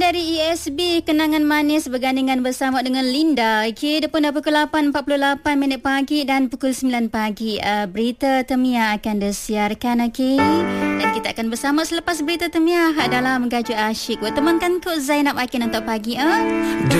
Dari ESB, kenangan manis bergandingan bersama dengan Linda. Okey, dia pun dah pukul 8.48 pagi dan pukul 9 pagi. Berita Temiah akan disiarkan, okey. Dan kita akan bersama selepas berita Temiah dalam Gajuk Asyik. Buat temankan Kak Zainab Akin untuk pagi.